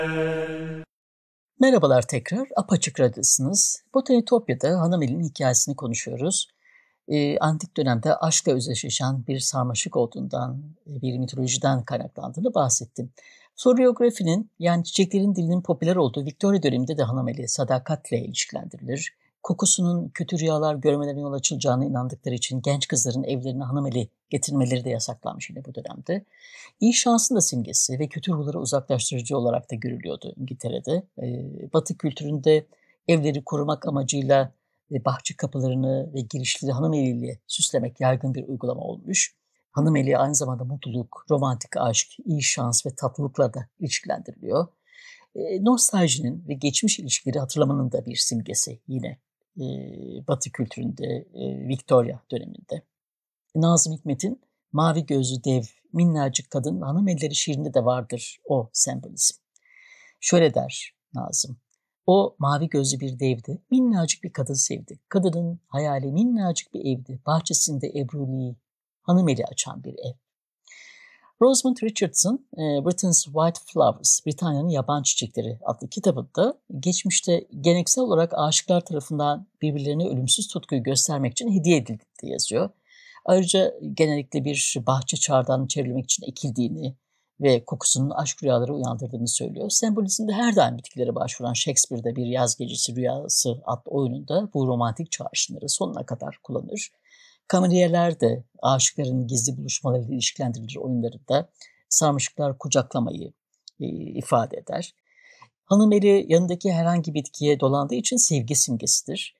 Merhabalar tekrar, Apaçık Radyo'dasınız. Botanitopya'da Hanameli'nin hikayesini konuşuyoruz. Antik dönemde aşkla özdeşleşen bir sarmaşık olduğundan, bir mitolojiden kaynaklandığını bahsettim. Floreografinin yani çiçeklerin dilinin popüler olduğu Victoria döneminde de Hanameli sadakatle ilişkilendirilir. Kokusunun kötü rüyalar görmelerine yol açılacağına inandıkları için genç kızların evlerine Hanameli getirmeleri de yasaklanmış yine bu dönemde. İyi şansın da simgesi ve kötü ruhları uzaklaştırıcı olarak da görülüyordu İngiltere'de. Batı kültüründe evleri korumak amacıyla bahçe kapılarını ve girişleri hanımeliyle süslemek yaygın bir uygulama olmuş. Hanımeli aynı zamanda mutluluk, romantik aşk, iyi şans ve tatlılıkla da ilişkilendiriliyor. Nostaljinin ve geçmiş ilişkileri hatırlamanın da bir simgesi yine Batı kültüründe, Victoria döneminde. Nazım Hikmet'in Mavi Gözlü Dev, Minnacık Kadın, Hanım Elleri şiirinde de vardır o sembolizm. Şöyle der Nazım: "O mavi gözlü bir devdi, minnacık bir kadın sevdi. Kadının hayali minnacık bir evdi, bahçesinde ebruli, hanımeli açan bir ev." Rosamund Richardson, Britain's White Flowers, Britanya'nın Yaban Çiçekleri adlı kitabında geçmişte geleneksel olarak aşıklar tarafından birbirlerine ölümsüz tutkuyu göstermek için hediye edildiğini yazıyor. Ayrıca genellikle bir bahçe çardağını çevirmek için ekildiğini ve kokusunun aşk rüyaları uyandırdığını söylüyor. Sembolizmde her daim bitkilere başvuran Shakespeare'de Bir Yaz Gecesi Rüyası adlı oyununda bu romantik çağrışımları sonuna kadar kullanır. Kameriyeler de aşıkların gizli buluşmalarıyla ilişkilendirilir oyunlarında. Sarmaşıklar kucaklamayı ifade eder. Hanımeli yanındaki herhangi bitkiye dolandığı için sevgi simgesidir.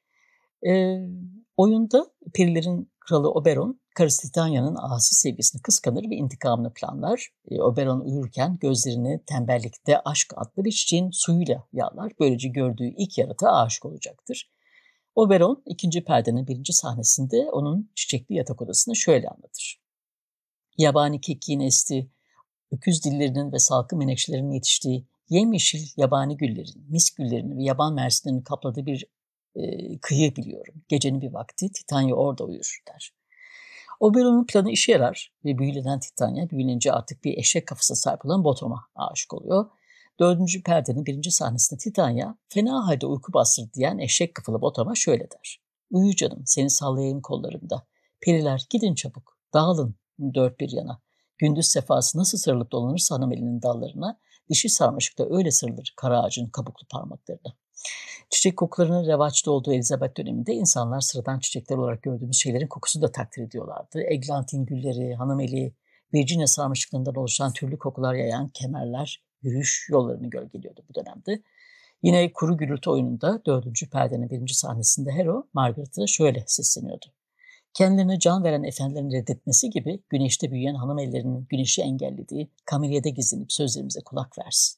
Oyunda perilerin kralı Oberon, karısı Titania'nın asi sevgisini kıskanır ve intikamını planlar. Oberon uyurken gözlerini tembellikte aşk adlı bir çiçeğin suyuyla yağlar. Böylece gördüğü ilk yaratığa aşık olacaktır. Oberon, ikinci perdenin birinci sahnesinde onun çiçekli yatak odasını şöyle anlatır: "Yabani kekiğin estiği, öküz dillerinin ve salkım menekşelerinin yetiştiği, yemyeşil yabani güllerin, mis güllerinin ve yaban mersinlerinin kapladığı bir kıyı biliyorum. Gecenin bir vakti Titania orada uyur," der. Oberon'un planı işe yarar ve büyülenen Titania, büyülenince artık bir eşek kafasına sahip olan Bottom'a aşık oluyor. Dördüncü perdenin birinci sahnesinde Titania, fena halde uyku bastırdı diyen eşek kafalı Bottom'a şöyle der: "Uyu canım, seni sallayayım kollarımda. Periler gidin çabuk, dağılın dört bir yana. Gündüz sefası nasıl sarılıp dolanırsa hanımelinin dallarına, dişi sarmaşık da öyle sarılır kara ağacın kabuklu parmaklarına." Çiçek kokularının revaçta olduğu Elizabeth döneminde insanlar sıradan çiçekler olarak gördüğümüz şeylerin kokusunu da takdir ediyorlardı. Eglantin gülleri, hanameli, Virginia sarmaşıklarından oluşan türlü kokular yayan kemerler yürüyüş yollarını gölgeliyordu bu dönemde. Yine Kuru Gürültü oyununda dördüncü perdenin birinci sahnesinde Hero, Margaret'a şöyle sesleniyordu: "Kendilerine can veren efendilerin reddetmesi gibi güneşte büyüyen hanım ellerinin güneşi engellediği kameriyede gizlenip sözlerimize kulak versin."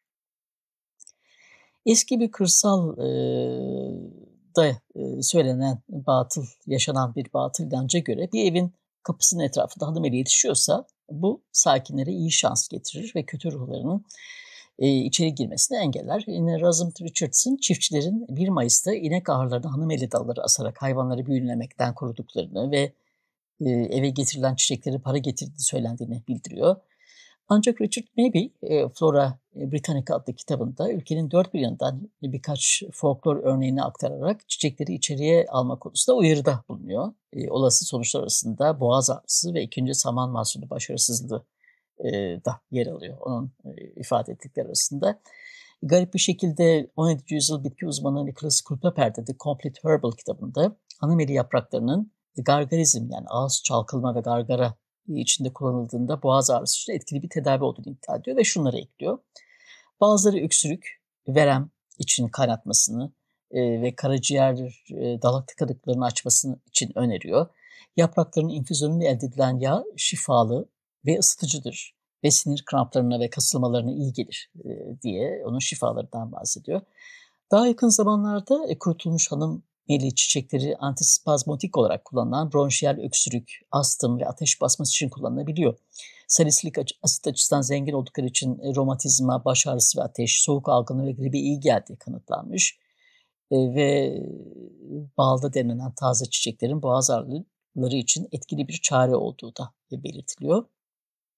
Eski bir kırsal da söylenen batıl, yaşanan bir batıl inanca göre bir evin kapısının etrafında hanımeli yetişiyorsa bu sakinlere iyi şans getirir ve kötü ruhlarının içeri girmesini engeller. Yine Rosamund Richardson, çiftçilerin 1 Mayıs'ta inek ahırlarına hanımeli dalları asarak hayvanları büyülemekten koruduklarını ve eve getirilen çiçekleri para getirdiği söylendiğini bildiriyor. Ancak Richard Mabey, Flora Britannica adlı kitabında ülkenin dört bir yanından birkaç folklor örneğini aktararak çiçekleri içeriye alma konusunda uyarıda bulunuyor. Olası sonuçlar arasında boğaz ağrısı ve ikinci saman mahsulü başarısızlığı da yer alıyor onun ifade ettikleri arasında. Garip bir şekilde 17. yüzyıl bitki uzmanı Nicholas Culpeper'de The Complete Herbal kitabında hanımeli yapraklarının gargarizm yani ağız çalkılma ve gargara içinde kullanıldığında boğaz ağrısı için etkili bir tedavi olduğunu iddia ediyor ve şunları ekliyor: Bazıları öksürük, verem için kaynatmasını ve karaciğer dalak tıkanıklarını açmasını için öneriyor. Yaprakların infüzyonuyla elde edilen yağ şifalı ve ısıtıcıdır ve sinir kramplarına ve kasılmalarına iyi gelir diye onun şifalarından bahsediyor. Daha yakın zamanlarda kurutulmuş hanım meyli çiçekleri antispazmotik olarak kullanılan bronşiyel öksürük, astım ve ateş basması için kullanılabiliyor. Salisilik asit açısından zengin oldukları için romatizma, baş ağrısı ve ateş, soğuk algınlığı ve gribe iyi geldiği kanıtlanmış. Ve balda demlenen taze çiçeklerin boğaz ağrıları için etkili bir çare olduğu da belirtiliyor.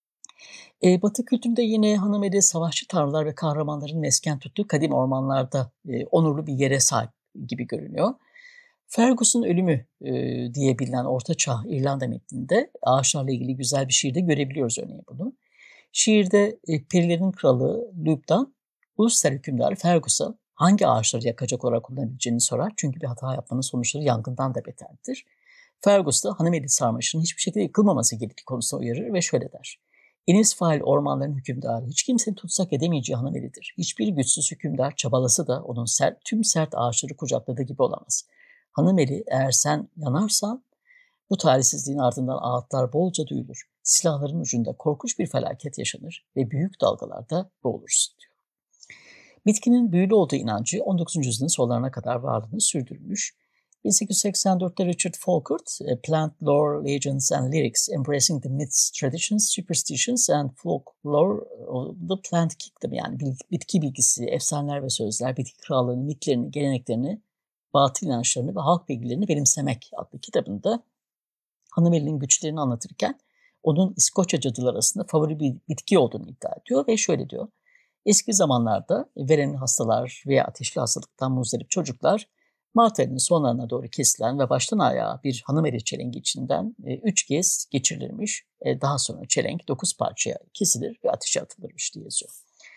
Batı kültüründe yine hanımeli savaşçı tanrılar ve kahramanların mesken tuttuğu kadim ormanlarda, onurlu bir yere sahip gibi görünüyor. Fergus'un ölümü, diye bilinen Orta Çağ İrlanda metninde ağaçlarla ilgili güzel bir şiirde görebiliyoruz örneğin bunu. Şiirde, perilerin kralı Lugdan, Ulster hükümdarı Fergus'a hangi ağaçları yakacak olarak kullanabileceğini sorar. Çünkü bir hata yapmanın sonuçları yangından da beterdir. Fergus da hanımeli sarmaşığının hiçbir şekilde yıkılmaması gerektiği konusunda uyarır ve şöyle der: "Enisfail ormanların hükümdarı hiç kimsenin tutsak edemeyeceği hanımelidir. Hiçbir güçsüz hükümdar çabalası da onun tüm sert ağaçları kucakladığı gibi olamaz. Hanımeli, eğer sen yanarsan bu talihsizliğin ardından ağıtlar bolca duyulur. Silahların ucunda korkunç bir felaket yaşanır ve büyük dalgalarda boğulursun." diyor. Bitkinin büyülü olduğu inancı 19. yüzyılın sonlarına kadar varlığını sürdürmüş. 1884'te Richard Folkert, Plant Lore, Legends and Lyrics Embracing the Myths, Traditions, Superstitions and Folklore of the Plant Kingdom, yani bitki bilgisi, efsaneler ve sözler, bitki krallığının mitlerini, geleneklerini, batıl inançlarını ve halk bilgilerini benimsemek adlı kitabında hanımeliğin güçlerini anlatırken onun İskoçya cadılar arasında favori bir bitki olduğunu iddia ediyor ve şöyle diyor: "Eski zamanlarda verenli hastalar veya ateşli hastalıktan muzdarip çocuklar Mart ayının sonlarına doğru kesilen ve baştan ayağa bir hanımeli çelengi içinden 3 kez geçirilirmiş. Daha sonra çelenk 9 parçaya kesilir ve ateşe atılırmış" diye yazıyor.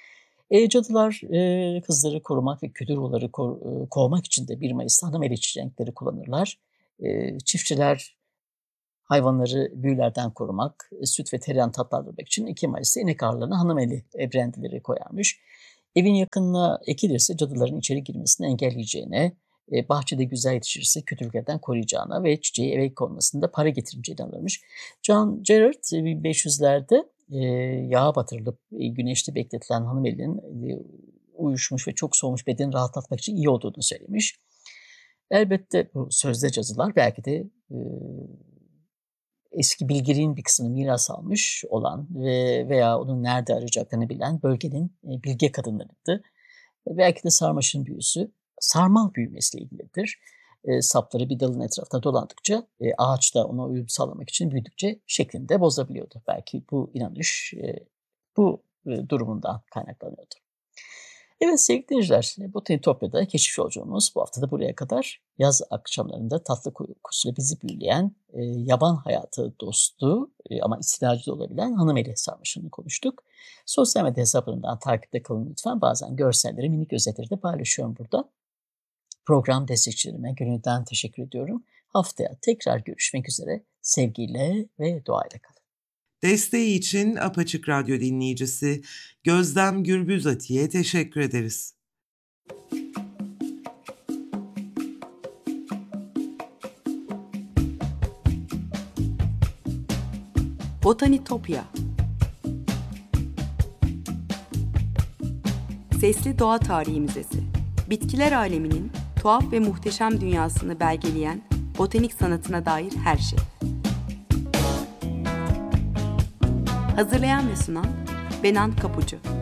Cadılar kızları korumak ve kötü ruhları kovmak için de 1 Mayıs'ta hanımeli çelenkleri kullanırlar. Çiftçiler hayvanları büyülerden korumak, süt ve tereyağını tatlandırmak için 2 Mayıs'ta inek ağırlarına hanımeli brandy'leri koyarmış. Evin yakınına ekilirse cadıların içeri girmesini engelleyeceğine, bahçede güzel yetişirse kötülüklerden koruyacağına ve çiçeği eve konmasında para getireceğine inanılmış. John Gerard 1500'lerde yağa batırılıp güneşte bekletilen hanımelinin uyuşmuş ve çok soğumuş bedenini rahatlatmak için iyi olduğunu söylemiş. Elbette bu sözde cadılar belki de eski bilgeliğin bir kısmını miras almış olan veya onun nerede arayacaklarını bilen bölgenin bilge kadınlarıydı. Belki de sarmaşığın büyüsü sarmal büyümesiyle ilgilidir. Sapları bir dalın etrafında dolandıkça ağaç da ona uyum sağlamak için büyüdükçe şeklini de bozabiliyordu. Belki bu inanış bu durumundan kaynaklanıyordu. Evet sevgili dinleyiciler, Botanitopya'da keşif yolculuğumuz bu hafta da buraya kadar. Yaz akşamlarında tatlı kokusuyla bizi büyüleyen, yaban hayatı dostu ama istilacı da olabilen hanımeli sarmaşığını konuştuk. Sosyal medya hesaplarından takipte kalın lütfen. Bazen görselleri, minik özetleri de paylaşıyorum burada. Program destekçilerime gönülden teşekkür ediyorum. Haftaya tekrar görüşmek üzere. Sevgiyle ve duayla kalın. Desteği için Apaçık Radyo dinleyicisi Gözlem Gürbüzati'ye teşekkür ederiz. Botanitopya. Sesli Doğa Tarihi Müzesi. Bitkiler aleminin tuhaf ve muhteşem dünyasını belgeleyen botanik sanatına dair her şey. Hazırlayan ve sunan Benan Kapucu.